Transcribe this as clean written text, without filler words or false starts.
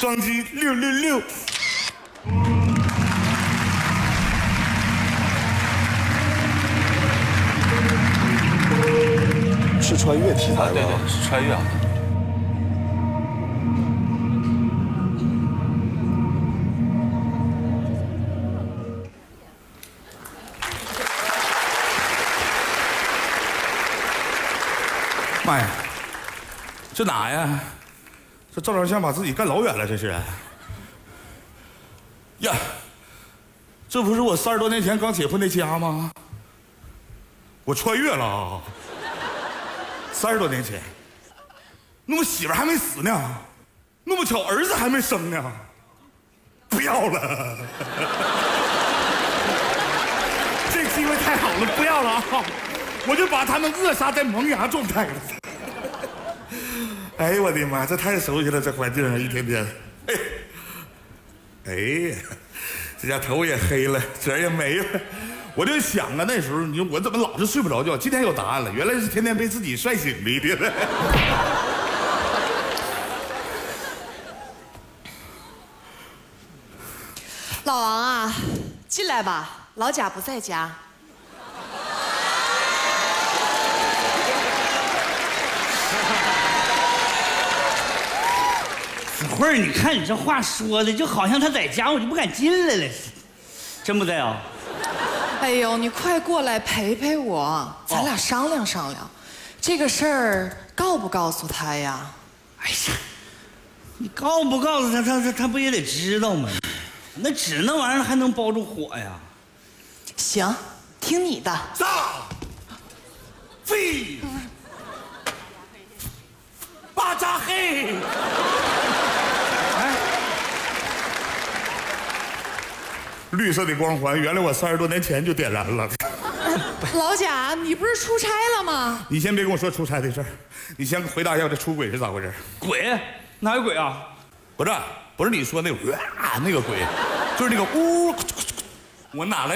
装机666。 是穿越题材吗？ 对对，是穿越啊。 妈呀，这哪呀？这照张相把自己干老远了，这是。呀，这不是我30多年前刚结婚那家吗？我穿越了啊！30多年前，那我媳妇还没死呢，那么巧儿子还没生呢，不要了。这机会太好了，不要了啊！我就把他们扼杀在萌芽状态了。哎呦我的妈，这太熟悉了，这环境上一天天。哎呀，这家头也黑了，褶也没了。我就想啊，那时候你说我怎么老是睡不着觉？今天有答案了，原来是天天被自己帅醒的一天。 老王啊，进来吧，老贾不在家。 子慧儿，你看你这话说的，就好像他在家，我就不敢进来了。真不在啊？ 哎呦，你快过来陪陪我，咱俩商量商量，这个事儿告不告诉他呀？ 哎呀，你告不告诉他，他不也得知道吗？那纸那玩意儿还能包住火呀？ 行，听你的。 上，飞，巴扎黑。绿色的光环，原来我30多年前就点燃了。 老贾，你不是出差了吗？ 你先别跟我说出差的事儿，你先回答一下这出轨是咋回事？ 鬼？哪有鬼啊？ 不是你说那个那个鬼，就是那个呜，我哪来？